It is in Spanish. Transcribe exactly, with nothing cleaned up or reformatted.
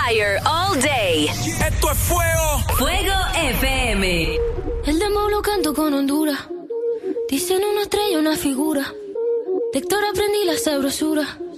fire all day. Esto es fuego. Fuego F M. El demo lo canto con Honduras. Dicen una estrella, una figura. De Héctor aprendí la sabrosura.